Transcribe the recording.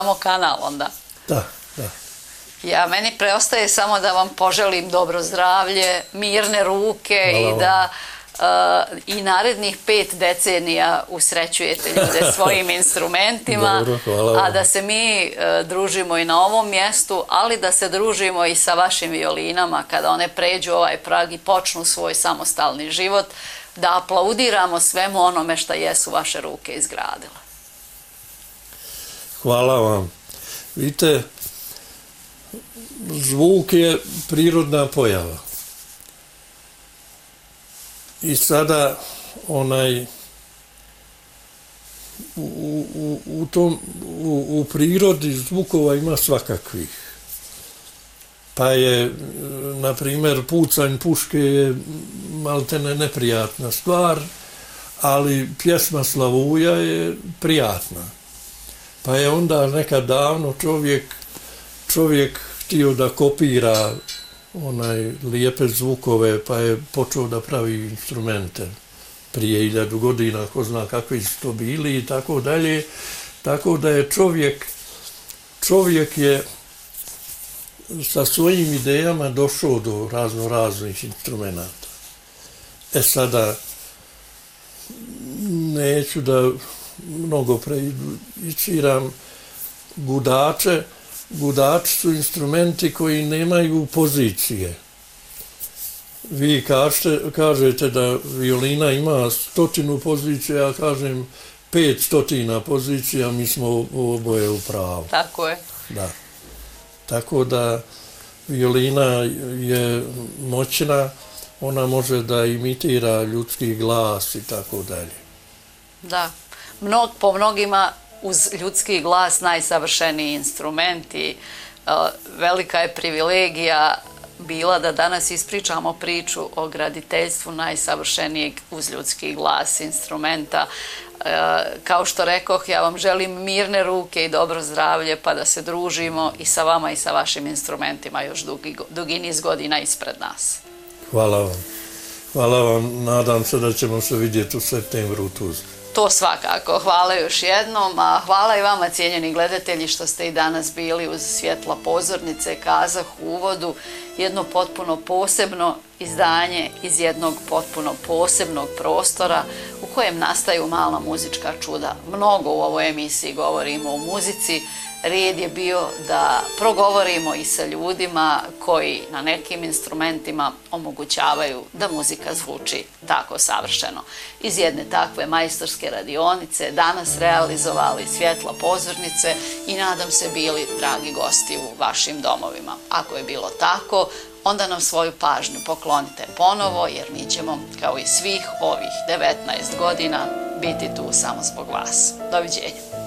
samo kanal onda. Da. Meni preostaje samo da vam poželim dobro zdravlje, mirne ruke i da i narednih 5 decenija usrećujete ljude svojim instrumentima, a da se mi družimo i na ovom mjestu, ali da se družimo i sa vašim violinama kada one pređu ovaj prag i počnu svoj samostalni život, da aplaudiramo svemu onome što jesu vaše ruke izgradile. Hvala vam. Vidite, zvuk je prirodna pojava. I sada u prirodi zvukova ima svakakvih. Pa je, na primjer, pucanj puške je maltene neprijatna stvar, ali pjesma slavuja je prijatna. Pa je onda nekad davno čovjek htio da kopira lijepe zvukove, pa je počeo da pravi instrumente prije 1000 godina, ko zna kakvi su to bili i tako dalje. Tako da je čovjek je sa svojim idejama došao do raznih instrumenta. Sada, neću da mnogo prejudiciram gudače. Gudači su instrumenti koji nemaju pozicije. Vi kažete da violina ima 100 pozicija, ja kažem 500 pozicija, mi smo oboje u pravu. Tako je. Da. Tako da violina je moćna, ona može da imitira ljudski glas i tako dalje. Da. Po mnogima uz ljudski glas najsavršeniji instrument i velika je privilegija bila da danas ispričamo priču o graditeljstvu najsavršenijeg uz ljudski glas instrumenta. Kao što rekoh, ja vam želim mirne ruke i dobro zdravlje, pa da se družimo i sa vama i sa vašim instrumentima još dugi niz godina ispred nas. Hvala vam. Hvala vam. Nadam se da ćemo se vidjeti u septembru u Tuzli. To svakako. Hvala još jednom, a hvala i vama, cijenjeni gledatelji, što ste i danas bili uz svjetla pozornice. Kazah u uvodu jedno potpuno posebno izdanje iz jednog potpuno posebnog prostora u kojem nastaju mala muzička čuda. Mnogo u ovoj emisiji govorimo o muzici. Red je bio da progovorimo i sa ljudima koji na nekim instrumentima omogućavaju da muzika zvuči tako savršeno. Iz jedne takve majstorske radionice danas realizovali svjetla pozornice i nadam se bili dragi gosti u vašim domovima. Ako je bilo tako, onda nam svoju pažnju poklonite ponovo, jer mi ćemo, kao i svih ovih 19 godina, biti tu samo zbog vas. Doviđenja.